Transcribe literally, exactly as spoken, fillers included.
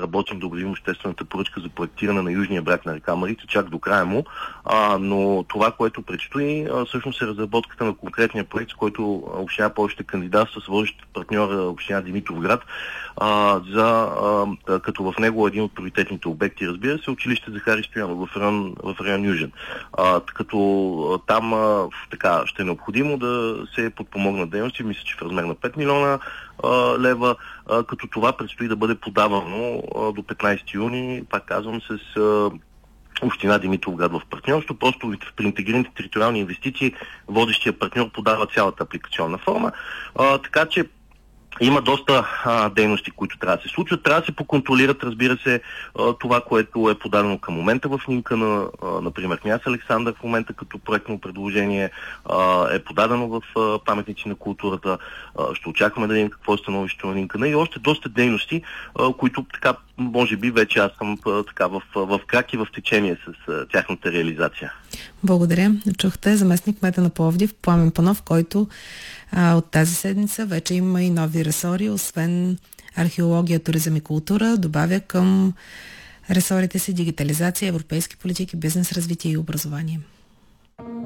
работим да обявим обществената поръчка за проектиране на южния бряг на река Марица, чак до края му, а, но това, което предстои, а, всъщност е разработката на конкретния проект, с който община Пловдив ще кандидатства с водещ партньор община Димитровград, а, за, а, като в него един от приоритетните обекти, разбира се, училище Захари Стоянов в район, в район Южен. А, като там а, така, ще е необходимо да се подпомогнат дейности, мисля, че в размер на пет милиона а, лева, а, като това предстои да бъде подавано а, до петнайсети юни, пак казвам, с а, община Димитровград в партньорство. Просто при интегрираните териториални инвестиции водещия партньор подава цялата апликационна форма. А, така че има доста а, дейности, които трябва да се случват. Трябва да се поконтролират, разбира се, а, това, което е подадено към момента в снимка на, а, например, княз Александър в момента като проектно предложение а, е подадено в а, паметници на културата. А, ще очакваме да видим какво е становището на Нинкана и още доста дейности, а, които така, може би вече аз съм а, така в, в крак и в течение с а, тяхната реализация. Благодаря. Чухте заместник кмета на Пловдив Пламен Панов, който а, от тази седмица вече има и нови ресори, освен археология, туризъм и култура, добавя към ресорите си дигитализация, европейски политики, бизнес развитие и образование.